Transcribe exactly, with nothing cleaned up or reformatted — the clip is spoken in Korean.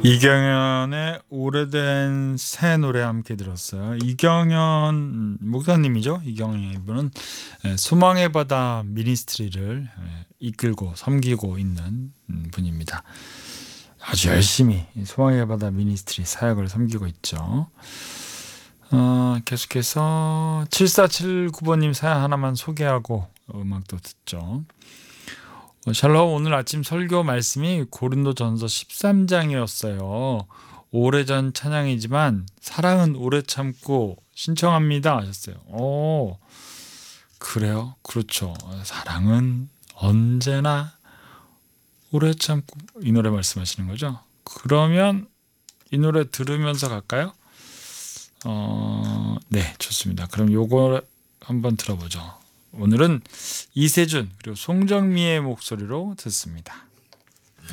이경연의 오래된 새 노래 함께 들었어요. 이경연 목사님이죠. 이경연 이분은 소망의 바다 미니스트리를 이끌고 섬기고 있는 분입니다. 아주 열심히 소망의 바다 미니스트리 사역을 섬기고 있죠. 어, 계속해서 칠사칠구 번님 사연 하나만 소개하고 음악도 듣죠. 샬롬, 오늘 아침 설교 말씀이 고린도전서 십삼 장이었어요. 오래전 찬양이지만 사랑은 오래 참고 신청합니다 하셨어요. 오, 그래요? 그렇죠. 사랑은 언제나 오래 참고, 이 노래 말씀하시는 거죠? 그러면 이 노래 들으면서 갈까요? 어, 네, 좋습니다. 그럼 요거 한번 들어보죠. 오늘은 이세준 그리고 송정미의 목소리로 듣습니다.